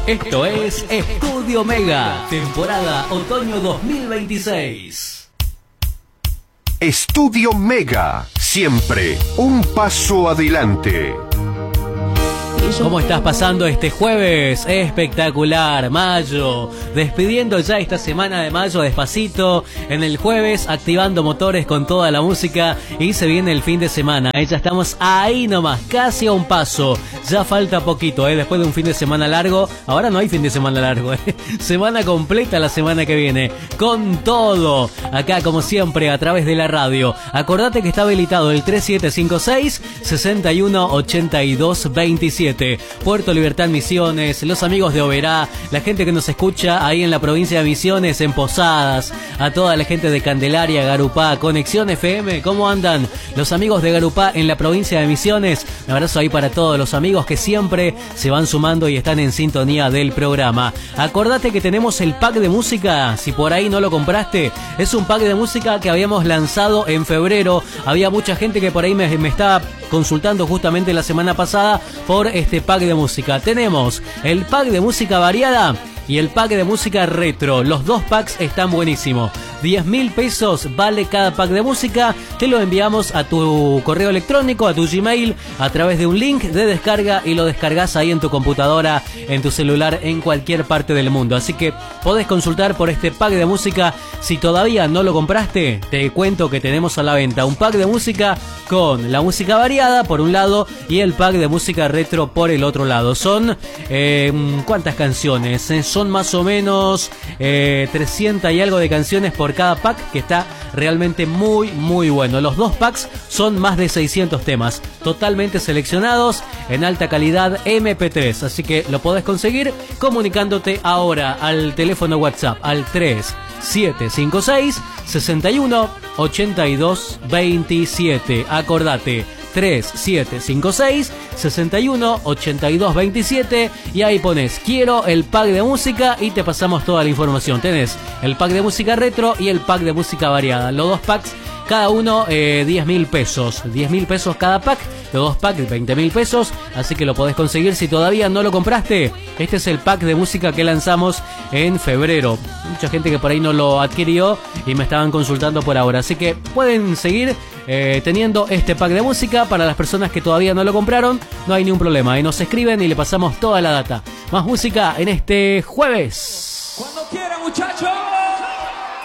Esto es Estudio Mega, temporada otoño 2026. Estudio Mega, siempre un paso adelante. ¿Cómo estás pasando este jueves? Espectacular, mayo. Despidiendo ya esta semana de mayo despacito. En el jueves activando motores con toda la música. Y se viene el fin de semana. Ya estamos ahí nomás, casi a un paso. Ya falta poquito, después de un fin de semana largo. Ahora no hay fin de semana largo, Semana completa la semana que viene. Con todo. Acá como siempre a través de la radio. Acordate que está habilitado el 3756-618227. Puerto Libertad Misiones, los amigos de Oberá, la gente que nos escucha ahí en la provincia de Misiones, en Posadas, a toda la gente de Candelaria, Garupá, Conexión FM, ¿cómo andan los amigos de Garupá en la provincia de Misiones? Un abrazo ahí para todos los amigos que siempre se van sumando y están en sintonía del programa. Acordate que tenemos el pack de música, si por ahí no lo compraste, es un pack de música que habíamos lanzado en febrero. Había mucha gente que por ahí me estaba consultando justamente la semana pasada por este pack de música. Tenemos el pack de música variada y el pack de música retro. Los dos packs están buenísimos. 10.000 pesos vale cada pack de música. Te lo enviamos a tu correo electrónico, a tu Gmail, a través de un link de descarga y lo descargas ahí en tu computadora, en tu celular, en cualquier parte del mundo. Así que podés consultar por este pack de música. Si todavía no lo compraste, te cuento que tenemos a la venta un pack de música con la música variada por un lado y el pack de música retro por el otro lado. Son, ¿cuántas canciones? Son más o menos 300 y algo de canciones por cada pack, que está realmente muy muy bueno. Los dos packs son más de 600 temas, totalmente seleccionados en alta calidad MP3, así que lo podés conseguir comunicándote ahora al teléfono WhatsApp al 3756-618227. Acordate, 3756-618227 y ahí pones quiero el pack de música y te pasamos toda la información. Tenés el pack de música retro y el pack de música variada, los dos packs cada uno 10.000 pesos, 10.000 pesos cada pack, los dos packs 20.000 pesos, así que lo podés conseguir si todavía no lo compraste. Este es el pack de música que lanzamos en febrero. Mucha gente que por ahí no lo adquirió y me estaban consultando por ahora, así que pueden seguir teniendo este pack de música. Para las personas que todavía no lo compraron, no hay ningún problema, nos escriben y le pasamos toda la data. Más música en este jueves. Cuando quiera, muchachos.